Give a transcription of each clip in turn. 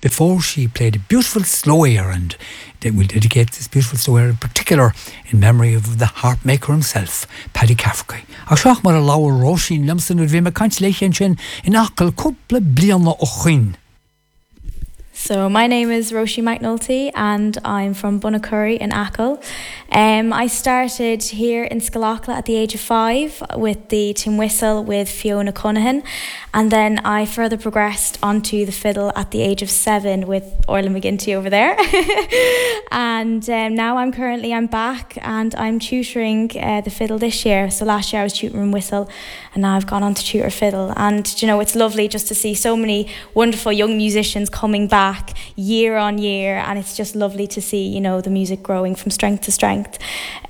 before she played a beautiful slow air, and we'll dedicate this beautiful slow air in particular in memory of the harp maker himself, Paddy Cafferty. Seach mar a láir Róisín Limson bhí me caint leichen sin in acal cúpla bliana ó chuin. So my name is Roisin McNulty and I'm from Bunnacurry in Achill. I started here in Scalacla at the age of 5 with the tin whistle with Fiona Cunningham, and then I further progressed onto the fiddle at the age of 7 with Orla McGinty over there. And now I'm back and I'm tutoring the fiddle this year. So last year I was tutoring whistle and now I've gone on to tutor fiddle. And you know, it's lovely just to see so many wonderful young musicians coming back year on year, and it's just lovely to see, you know, the music growing from strength to strength.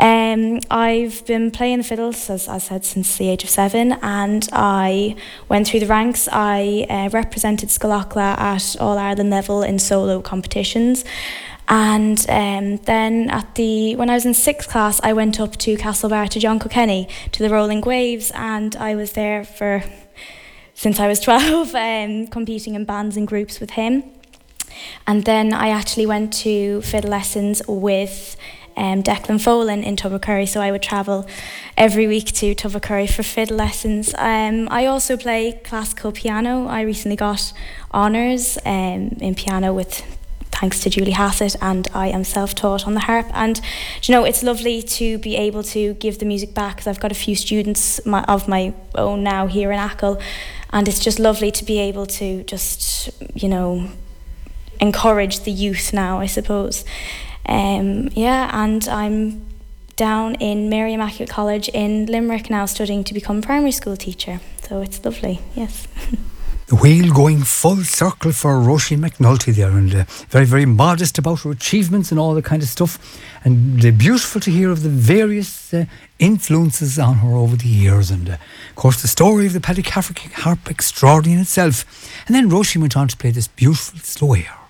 I've been playing the fiddles, as I said, since the age of 7, and I went through the ranks. I represented Scalacla at All Ireland level in solo competitions. And then when I was in 6th class, I went up to Castlebar to John Kilkenny to the Rolling Waves, and I was there since I was 12, competing in bands and groups with him. And then I actually went to fiddle lessons with Declan Folan in Tubbercurry, so I would travel every week to Tubbercurry for fiddle lessons. I also play classical piano. I recently got honours in piano thanks to Julie Hassett, and I am self-taught on the harp. And you know, it's lovely to be able to give the music back, because I've got a few students of my own now here in Achill, and it's just lovely to be able to just, you know, encourage the youth now, I suppose. And I'm down in Mary Immaculate College in Limerick now, studying to become a primary school teacher. So it's lovely, yes. The wheel going full circle for Róisín McNulty there, and very, very modest about her achievements and all that kind of stuff. And beautiful to hear of the various influences on her over the years. And of course, the story of the Paddy Cafferty harp, extraordinary in itself. And then Róisín went on to play this beautiful slow air.